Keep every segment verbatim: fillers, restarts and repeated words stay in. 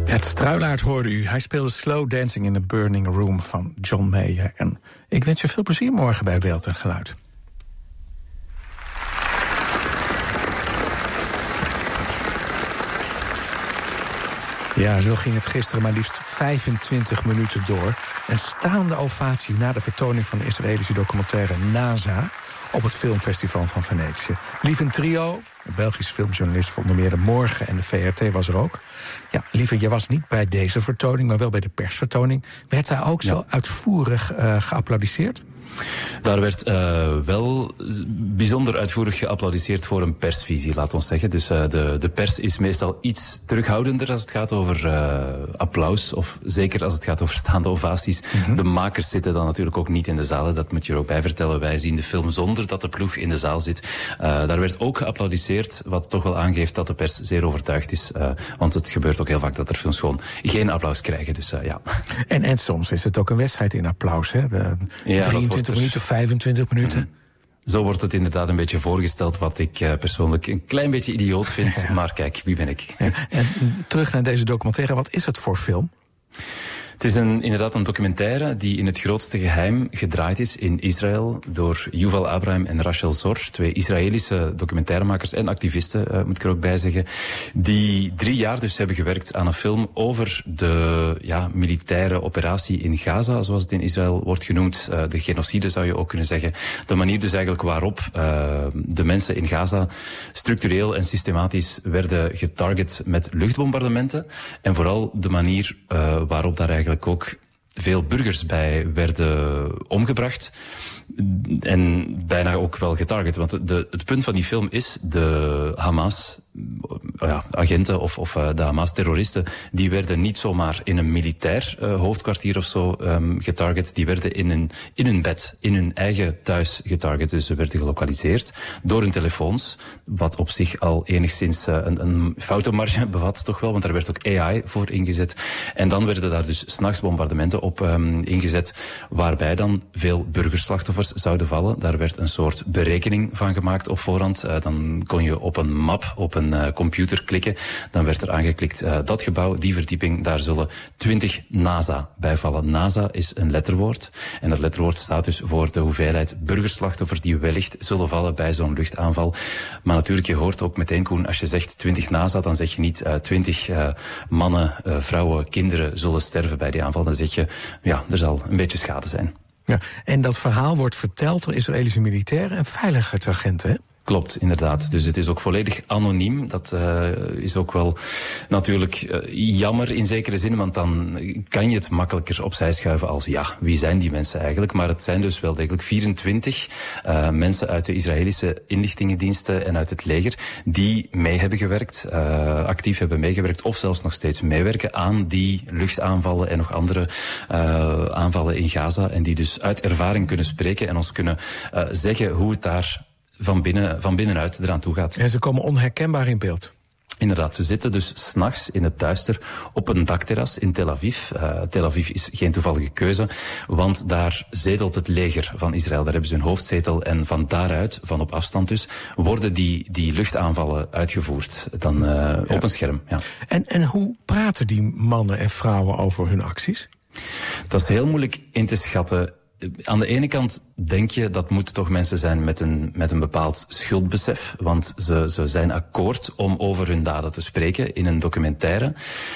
Ed Struilaert hoorde u. Hij speelde Slow Dancing in the Burning Room van John Mayer. En ik wens je veel plezier morgen bij Beeld en Geluid. Ja, zo ging het gisteren maar liefst vijfentwintig minuten door. Een staande ovatie na de vertoning van de Israëlische documentaire NASA op het filmfestival van Venetië. Lieve Trio, een Belgische filmjournalist voor onder meer de Morgen en de V R T was er ook. Ja, Lieve, je was niet bij deze vertoning, maar wel bij de persvertoning. Werd daar ook ja. zo uitvoerig uh, geapplaudisseerd? Daar werd uh, wel bijzonder uitvoerig geapplaudisseerd voor een persvisie, laat ons zeggen. Dus uh, de, de pers is meestal iets terughoudender als het gaat over uh, applaus, of zeker als het gaat over staande ovaties. Mm-hmm. De makers zitten dan natuurlijk ook niet in de zaal, dat moet je er ook bij vertellen. Wij zien de film zonder dat de ploeg in de zaal zit. Uh, daar werd ook geapplaudisseerd, wat toch wel aangeeft dat de pers zeer overtuigd is. Uh, want het gebeurt ook heel vaak dat er films gewoon geen applaus krijgen. Dus uh, ja. En, en soms is het ook een wedstrijd in applaus, hè? De ja, drieëntwintig minuten, vijfentwintig minuten. Mm. Zo wordt het inderdaad een beetje voorgesteld, wat ik uh, persoonlijk een klein beetje idioot vind. Ja. Maar kijk, wie ben ik? Ja. En terug naar deze documentaire, wat is het voor film? Het is een, inderdaad een documentaire die in het grootste geheim gedraaid is in Israël door Yuval Abraham en Rachel Zor, twee Israëlische documentairemakers en activisten, uh, moet ik er ook bij zeggen, die drie jaar dus hebben gewerkt aan een film over de ja, militaire operatie in Gaza, zoals het in Israël wordt genoemd. Uh, de genocide zou je ook kunnen zeggen. De manier dus eigenlijk waarop uh, de mensen in Gaza structureel en systematisch werden getarget met luchtbombardementen. En vooral de manier uh, waarop daar eigenlijk eigenlijk ook veel burgers bij werden omgebracht. En bijna ook wel getarget. Want de, het punt van die film is, de Hamas ja, agenten of, of uh, de Hamas-terroristen, die werden niet zomaar in een militair uh, hoofdkwartier of zo um, getarget. Die werden in, een, in hun bed, in hun eigen thuis getarget. Dus ze werden gelokaliseerd door hun telefoons, wat op zich al enigszins uh, een, een foutenmarge bevat, toch wel, want daar werd ook A I voor ingezet. En dan werden daar dus 's nachts bombardementen op um, ingezet, waarbij dan veel burgerslachtoffers zouden vallen. Daar werd een soort berekening van gemaakt op voorhand. Uh, dan kon je op een map, op een uh, computer klikken. Dan werd er aangeklikt, uh, dat gebouw, die verdieping, daar zullen twintig NASA bij vallen. NASA is een letterwoord. En dat letterwoord staat dus voor de hoeveelheid burgerslachtoffers die wellicht zullen vallen bij zo'n luchtaanval. Maar natuurlijk, je hoort ook meteen, Koen, als je zegt twintig NASA, dan zeg je niet uh, twintig uh, mannen, uh, vrouwen, kinderen zullen sterven bij die aanval. Dan zeg je, ja, er zal een beetje schade zijn. Ja, en dat verhaal wordt verteld door Israëlische militairen en veiligheidsagenten, hè? Klopt, inderdaad. Dus het is ook volledig anoniem. Dat uh, is ook wel natuurlijk uh, jammer in zekere zin, want dan kan je het makkelijker opzij schuiven als, ja, wie zijn die mensen eigenlijk? Maar het zijn dus wel degelijk vierentwintig uh, mensen uit de Israëlische inlichtingendiensten en uit het leger die mee hebben gewerkt, uh, actief hebben meegewerkt of zelfs nog steeds meewerken aan die luchtaanvallen en nog andere uh, aanvallen in Gaza. En die dus uit ervaring kunnen spreken en ons kunnen uh, zeggen hoe het daar van, binnen, van binnenuit eraan toe gaat. En ze komen onherkenbaar in beeld. Inderdaad, ze zitten dus 's nachts in het duister op een dakterras in Tel Aviv. Uh, Tel Aviv is geen toevallige keuze, want daar zetelt het leger van Israël. Daar hebben ze hun hoofdzetel en van daaruit, van op afstand dus, worden die, die luchtaanvallen uitgevoerd. Dan uh, ja. op een scherm. Ja. En, en hoe praten die mannen en vrouwen over hun acties? Dat is heel moeilijk in te schatten. Aan de ene kant denk je dat moeten toch mensen zijn met een, met een bepaald schuldbesef, want ze, ze zijn akkoord om over hun daden te spreken in een documentaire.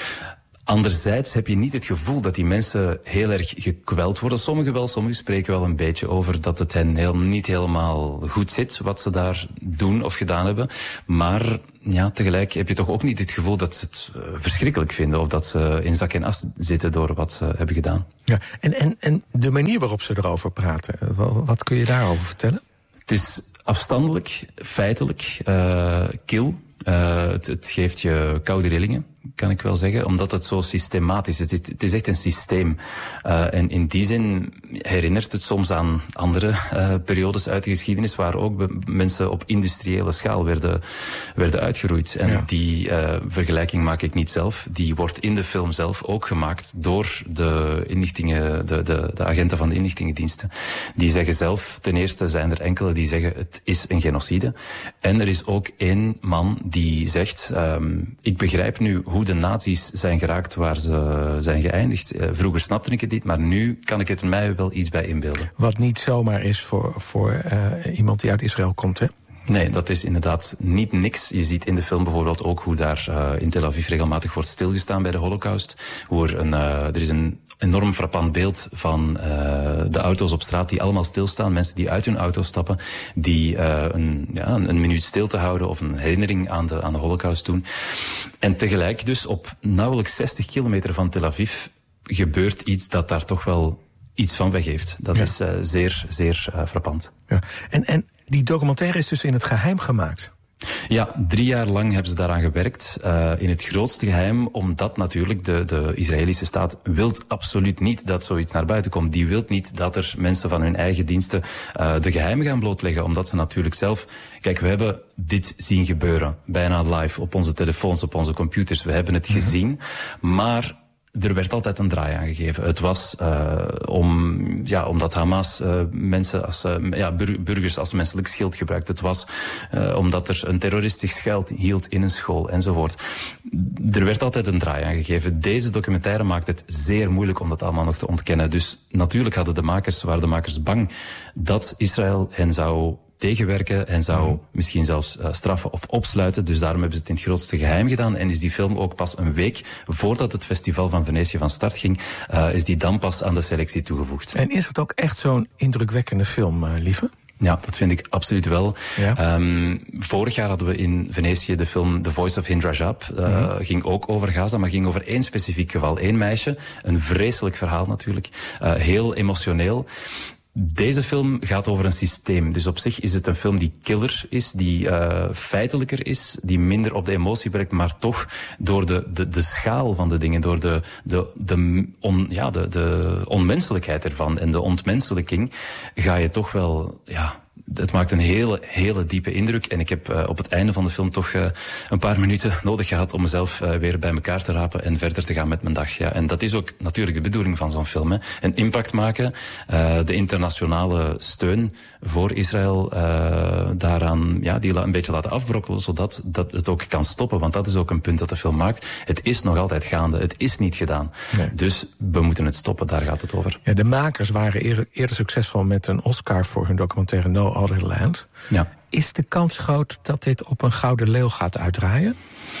Anderzijds heb je niet het gevoel dat die mensen heel erg gekweld worden. Sommigen wel, sommigen spreken wel een beetje over dat het hen heel, niet helemaal goed zit wat ze daar doen of gedaan hebben. Maar ja, tegelijk heb je toch ook niet het gevoel dat ze het uh, verschrikkelijk vinden of dat ze in zak en as zitten door wat ze hebben gedaan. Ja, en, en, en de manier waarop ze erover praten, wat kun je daarover vertellen? Het is afstandelijk, feitelijk, uh, kil. Uh, het, het geeft je koude rillingen, kan ik wel zeggen, omdat het zo systematisch is. Het, het is echt een systeem. Uh, en in die zin herinnert het soms aan andere uh, periodes uit de geschiedenis waar ook mensen op industriële schaal werden, werden uitgeroeid. En ja. die uh, vergelijking maak ik niet zelf. Die wordt in de film zelf ook gemaakt door de inlichtingen, de, de, de agenten van de inlichtingendiensten. Die zeggen zelf, ten eerste zijn er enkele die zeggen het is een genocide. En er is ook één man die zegt, um, ik begrijp nu hoe de nazi's zijn geraakt waar ze zijn geëindigd. Uh, vroeger snapte ik het niet, maar nu kan ik het mij wel iets bij inbeelden. Wat niet zomaar is voor, voor uh, iemand die uit Israël komt, hè? Nee, dat is inderdaad niet niks. Je ziet in de film bijvoorbeeld ook hoe daar uh, in Tel Aviv regelmatig wordt stilgestaan bij de Holocaust. Hoe er, een, uh, er is een enorm frappant beeld van uh, de auto's op straat die allemaal stilstaan. Mensen die uit hun auto stappen, die uh, een, ja, een minuut stilte houden of een herinnering aan de, aan de Holocaust doen. En tegelijk dus op nauwelijks zestig kilometer van Tel Aviv gebeurt iets dat daar toch wel iets van weggeeft. Dat ja. is uh, zeer, zeer uh, frappant. Ja. En, en die documentaire is dus in het geheim gemaakt? Ja, drie jaar lang hebben ze daaraan gewerkt, uh, in het grootste geheim, omdat natuurlijk de, de Israëlische staat wilt absoluut niet dat zoiets naar buiten komt. Die wilt niet dat er mensen van hun eigen diensten uh, de geheimen gaan blootleggen, omdat ze natuurlijk zelf... Kijk, we hebben dit zien gebeuren, bijna live, op onze telefoons, op onze computers. We hebben het mm-hmm. gezien, maar... Er werd altijd een draai aan gegeven. Het was uh, om, ja, omdat Hamas uh, mensen als, uh, ja, bur- burgers als menselijk schild gebruikt. Het was uh, omdat er een terroristisch schuil hield in een school enzovoort. Er werd altijd een draai aan gegeven. Deze documentaire maakt het zeer moeilijk om dat allemaal nog te ontkennen. Dus natuurlijk hadden de makers, waren de makers bang dat Israël hen zou tegenwerken en zou mm. misschien zelfs uh, straffen of opsluiten. Dus daarom hebben ze het in het grootste geheim gedaan. En is die film ook pas een week voordat het festival van Venetië van start ging, uh, is die dan pas aan de selectie toegevoegd. En is het ook echt zo'n indrukwekkende film, uh, lieve? Ja, dat vind ik absoluut wel. Ja. Um, vorig jaar hadden we in Venetië de film The Voice of Hind Rajab. Uh, mm-hmm. Ging ook over Gaza, maar ging over één specifiek geval. Eén meisje, een vreselijk verhaal natuurlijk. Uh, heel emotioneel. Deze film gaat over een systeem. Dus op zich is het een film die killer is, die uh, feitelijker is, die minder op de emotie werkt, maar toch door de, de, de schaal van de dingen, door de, de, de, on, ja, de, de onmenselijkheid ervan en de ontmenselijking, ga je toch wel... ja. Het maakt een hele, hele diepe indruk. En ik heb uh, op het einde van de film toch uh, een paar minuten nodig gehad om mezelf uh, weer bij elkaar te rapen en verder te gaan met mijn dag. Ja. En dat is ook natuurlijk de bedoeling van zo'n film. Hè. Een impact maken, uh, de internationale steun voor Israël uh, daaraan, ja, die la- een beetje laten afbrokkelen, zodat dat het ook kan stoppen. Want dat is ook een punt dat de film maakt. Het is nog altijd gaande. Het is niet gedaan. Nee. Dus we moeten het stoppen. Daar gaat het over. Ja, de makers waren eerder, eerder succesvol met een Oscar voor hun documentaire No Other Land. Ja. Is de kans groot dat dit op een gouden leeuw gaat uitdraaien?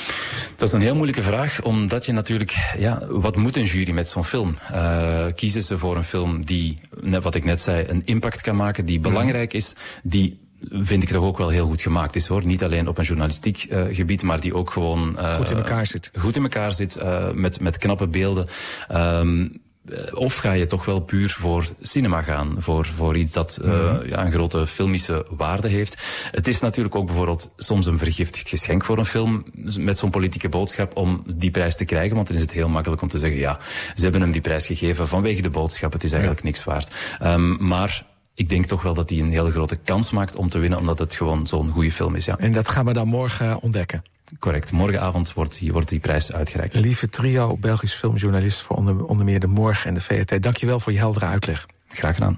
Dat is een heel moeilijke vraag, omdat je natuurlijk... ja, wat moet een jury met zo'n film? Uh, kiezen ze voor een film die, net wat ik net zei, een impact kan maken, die belangrijk is, die... vind ik toch ook wel heel goed gemaakt is, hoor. Niet alleen op een journalistiek uh, gebied, maar die ook gewoon... Uh, goed in elkaar zit. Goed in elkaar zit, uh, met, met knappe beelden. Um, Of ga je toch wel puur voor cinema gaan, voor, voor iets dat uh, mm-hmm. ja, een grote filmische waarde heeft. Het is natuurlijk ook bijvoorbeeld soms een vergiftigd geschenk voor een film met zo'n politieke boodschap om die prijs te krijgen, want dan is het heel makkelijk om te zeggen, ja, ze hebben hem die prijs gegeven vanwege de boodschap, het is eigenlijk ja. niks waard. Um, maar... ik denk toch wel dat hij een hele grote kans maakt om te winnen, omdat het gewoon zo'n goede film is, ja. En dat gaan we dan morgen ontdekken? Correct. Morgenavond wordt die, wordt die prijs uitgereikt. Lieve trio, Belgisch filmjournalist voor onder, onder meer De Morgen en de V R T. Dank je wel voor je heldere uitleg. Graag gedaan.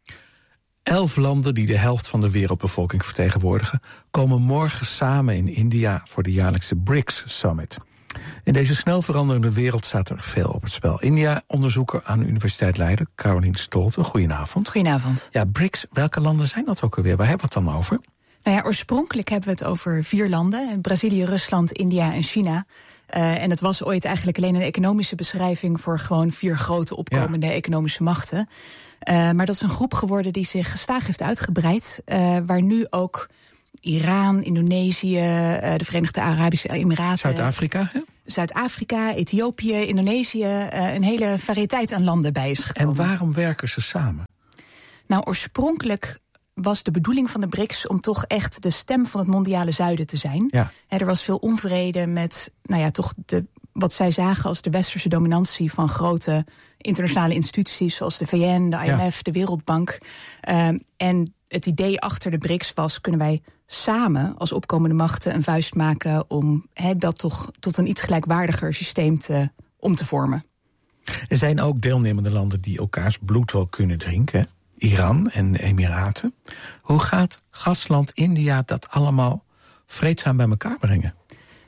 Elf landen die de helft van de wereldbevolking vertegenwoordigen, komen morgen samen in India voor de jaarlijkse B R I C S Summit. In deze snel veranderende wereld staat er veel op het spel. India-onderzoeker aan de Universiteit Leiden, Caroline Stolte. Goedenavond. Goedenavond. Ja, B R I C S, welke landen zijn dat ook alweer? Waar hebben we het dan over? Nou ja, oorspronkelijk hebben we het over vier landen. Brazilië, Rusland, India en China. Uh, en het was ooit eigenlijk alleen een economische beschrijving voor gewoon vier grote opkomende ja. economische machten. Uh, maar dat is een groep geworden die zich gestaag heeft uitgebreid. Uh, waar nu ook Iran, Indonesië, uh, de Verenigde Arabische Emiraten... Zuid-Afrika, hè? Zuid-Afrika, Ethiopië, Indonesië, uh, een hele variëteit aan landen bij is gekomen. En waarom werken ze samen? Nou, oorspronkelijk was de bedoeling van de B R I C S om toch echt de stem van het mondiale zuiden te zijn. Ja. Er was veel onvrede met, nou ja, toch de, wat zij zagen als de westerse dominantie van grote internationale instituties zoals de V N, de I M F, ja. de Wereldbank. Uh, en het idee achter de B R I C S was, kunnen wij samen als opkomende machten een vuist maken om he, dat toch tot een iets gelijkwaardiger systeem te, om te vormen. Er zijn ook deelnemende landen die elkaars bloed wel kunnen drinken. Iran en de Emiraten. Hoe gaat gastland India dat allemaal vreedzaam bij elkaar brengen?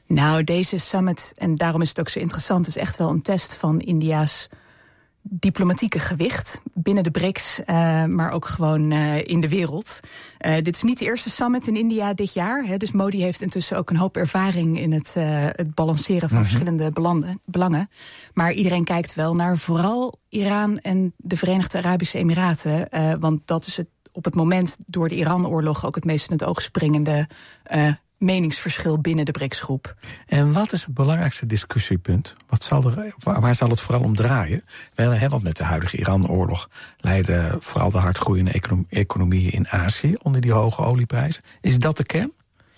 Nou, deze summit, en daarom is het ook zo interessant, is echt wel een test van India's diplomatieke gewicht binnen de B R I C S, uh, maar ook gewoon uh, in de wereld. Uh, dit is niet de eerste summit in India dit jaar. Hè, dus Modi heeft intussen ook een hoop ervaring in het, uh, het balanceren van mm-hmm. verschillende belanden, belangen. Maar iedereen kijkt wel naar vooral Iran en de Verenigde Arabische Emiraten. Uh, want dat is het op het moment door de Iran-oorlog ook het meest in het oog springende uh, meningsverschil binnen de B R I C S-groep. En wat is het belangrijkste discussiepunt? Wat zal er, waar, waar zal het vooral om draaien? Wel, hè, want met de huidige Iran-oorlog leiden vooral de hardgroeiende econom- economieën in Azië onder die hoge olieprijzen. Is dat de kern?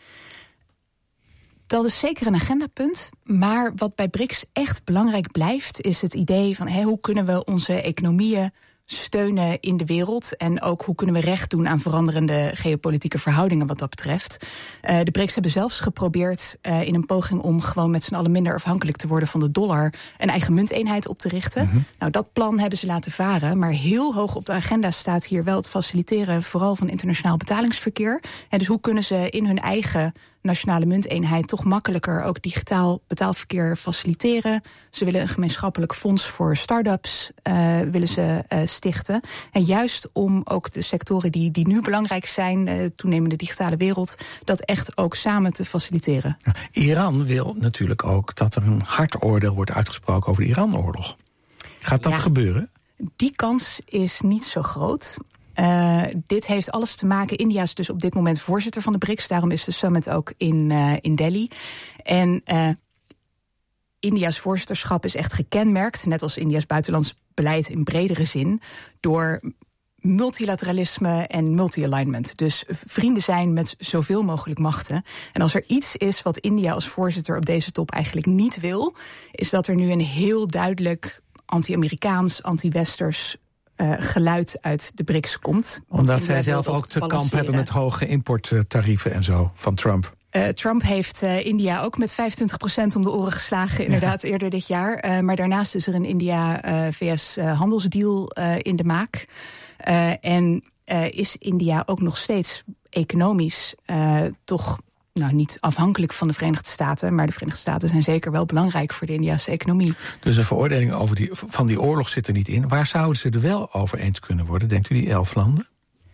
Dat is zeker een agendapunt. Maar wat bij B R I C S echt belangrijk blijft, is het idee van hé, hoe kunnen we onze economieën steunen in de wereld en ook hoe kunnen we recht doen aan veranderende geopolitieke verhoudingen wat dat betreft. Uh, de B R I C S hebben zelfs geprobeerd uh, in een poging om gewoon met z'n allen minder afhankelijk te worden van de dollar een eigen munteenheid op te richten. Mm-hmm. Nou, dat plan hebben ze laten varen, maar heel hoog op de agenda staat hier wel het faciliteren vooral van internationaal betalingsverkeer. En dus hoe kunnen ze in hun eigen nationale munteenheid toch makkelijker ook digitaal betaalverkeer faciliteren. Ze willen een gemeenschappelijk fonds voor start-ups uh, willen ze uh, stichten. En juist om ook de sectoren die, die nu belangrijk zijn, uh, toenemende digitale wereld, dat echt ook samen te faciliteren. Iran wil natuurlijk ook dat er een hard oordeel wordt uitgesproken over de Iran-oorlog. Gaat dat ja, gebeuren? Die kans is niet zo groot. Uh, dit heeft alles te maken. India is dus op dit moment voorzitter van de B R I C S. Daarom is de summit ook in, uh, in Delhi. En uh, India's voorzitterschap is echt gekenmerkt, net als India's buitenlands beleid in bredere zin, door multilateralisme en multi-alignment. Dus vrienden zijn met zoveel mogelijk machten. En als er iets is wat India als voorzitter op deze top eigenlijk niet wil, is dat er nu een heel duidelijk anti-Amerikaans, anti-westers Uh, geluid uit de B R I C S komt. Omdat zij zelf ook te kamp hebben met hoge importtarieven en zo van Trump. Uh, Trump heeft uh, India ook met vijfentwintig procent om de oren geslagen, inderdaad, ja. eerder dit jaar. Uh, maar daarnaast is er een India-V S-handelsdeal uh, uh, in de maak. Uh, en uh, is India ook nog steeds economisch uh, toch nou, niet afhankelijk van de Verenigde Staten, maar de Verenigde Staten zijn zeker wel belangrijk voor de Indiase economie. Dus een veroordeling over die, van die oorlog zit er niet in. Waar zouden ze er wel over eens kunnen worden, denkt u, die elf landen?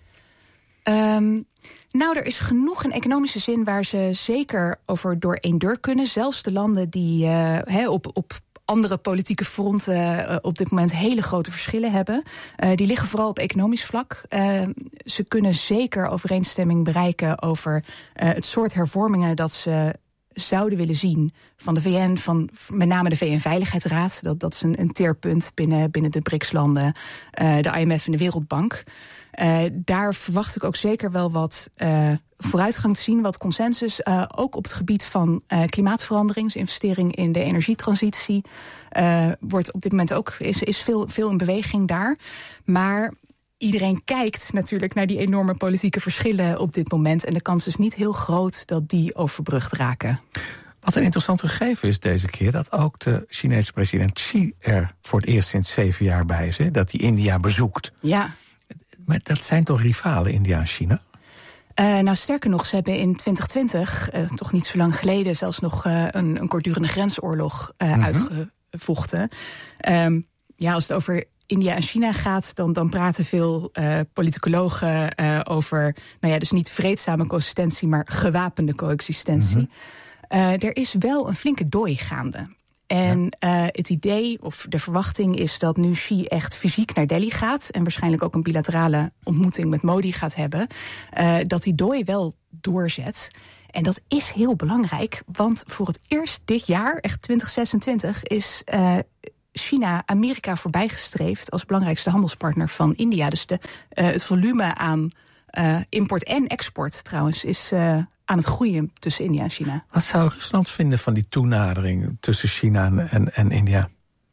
Um, nou, er is genoeg in economische zin waar ze zeker over door één deur kunnen. Zelfs de landen die uh, he, op, op andere politieke fronten uh, op dit moment hele grote verschillen hebben. Uh, die liggen vooral op economisch vlak. Uh, ze kunnen zeker overeenstemming bereiken over uh, het soort hervormingen dat ze zouden willen zien van de V N, van met name de V N-veiligheidsraad. Dat, dat is een, een teerpunt binnen, binnen de B R I C S-landen, uh, de I M F en de Wereldbank. Uh, daar verwacht ik ook zeker wel wat uh, vooruitgang te zien, wat consensus. Uh, ook op het gebied van uh, klimaatverandering, dus investering in de energietransitie. Uh, wordt op dit moment ook, is, is veel, veel in beweging daar. Maar iedereen kijkt natuurlijk naar die enorme politieke verschillen op dit moment. En de kans is niet heel groot dat die overbrugd raken. Wat een interessant gegeven is deze keer, dat ook de Chinese president Xi er voor het eerst sinds zeven jaar bij is. Hè, dat hij India bezoekt. Ja. Maar dat zijn toch rivalen, India en China? Uh, nou, sterker nog, ze hebben in twintig twintig, uh, toch niet zo lang geleden, zelfs nog uh, een, een kortdurende grensoorlog uh, mm-hmm. uitgevochten. Um, ja, als het over India en China gaat, dan, dan praten veel uh, politicologen uh, over, nou ja, dus niet vreedzame coexistentie, maar gewapende coexistentie. Mm-hmm. Uh, er is wel een flinke dooi gaande. En uh, het idee, of de verwachting is dat nu Xi echt fysiek naar Delhi gaat en waarschijnlijk ook een bilaterale ontmoeting met Modi gaat hebben, uh, dat die dooi wel doorzet. En dat is heel belangrijk, want voor het eerst dit jaar, echt twintig zesentwintig, is uh, China Amerika voorbijgestreefd als belangrijkste handelspartner van India. Dus de, uh, het volume aan uh, import en export trouwens is uh, aan het groeien tussen India en China. Wat zou Rusland vinden van die toenadering tussen China en, en India?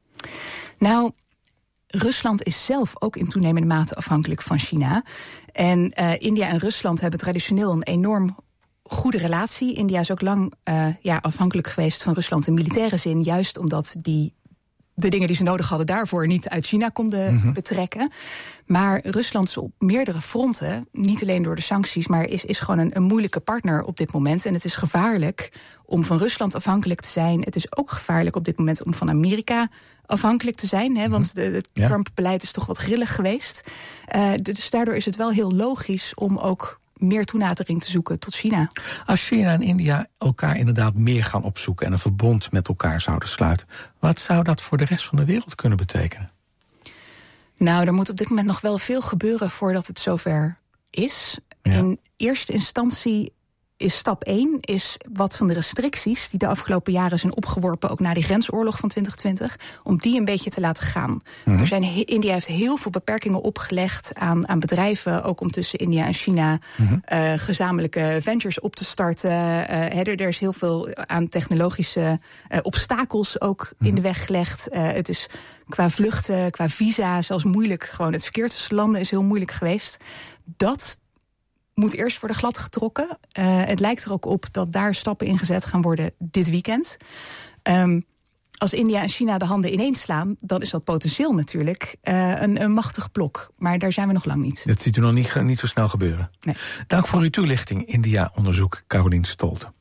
Nou, Rusland is zelf ook in toenemende mate afhankelijk van China. En uh, India en Rusland hebben traditioneel een enorm goede relatie. India is ook lang uh, ja, afhankelijk geweest van Rusland in militaire zin, juist omdat die de dingen die ze nodig hadden daarvoor niet uit China konden mm-hmm. betrekken. Maar Rusland is op meerdere fronten, niet alleen door de sancties, maar is, is gewoon een, een moeilijke partner op dit moment. En het is gevaarlijk om van Rusland afhankelijk te zijn. Het is ook gevaarlijk op dit moment om van Amerika afhankelijk te zijn. Hè, want de, het ja. Trump-beleid is toch wat grillig geweest. Uh, dus daardoor is het wel heel logisch om ook meer toenadering te zoeken tot China. Als China en India elkaar inderdaad meer gaan opzoeken en een verbond met elkaar zouden sluiten, wat zou dat voor de rest van de wereld kunnen betekenen? Nou, er moet op dit moment nog wel veel gebeuren voordat het zover is. Ja. In eerste instantie is stap één is wat van de restricties die de afgelopen jaren zijn opgeworpen, ook na die grensoorlog van twintig twintig, om die een beetje te laten gaan. Mm-hmm. Er zijn, India heeft heel veel beperkingen opgelegd aan, aan bedrijven, ook om tussen India en China mm-hmm. uh, gezamenlijke ventures op te starten. Uh, he, er, er is heel veel aan technologische uh, obstakels ook mm-hmm. in de weg gelegd. Uh, het is qua vluchten, qua visa zelfs moeilijk. Gewoon het verkeer tussen landen is heel moeilijk geweest. Dat moet eerst worden gladgetrokken. Uh, het lijkt er ook op dat daar stappen in gezet gaan worden dit weekend. Um, als India en China de handen ineens slaan, dan is dat potentieel natuurlijk uh, een, een machtig blok. Maar daar zijn we nog lang niet. Dat ziet u nog niet, niet zo snel gebeuren. Nee. Dank voor uw toelichting, India-onderzoek, Carolien Stolte.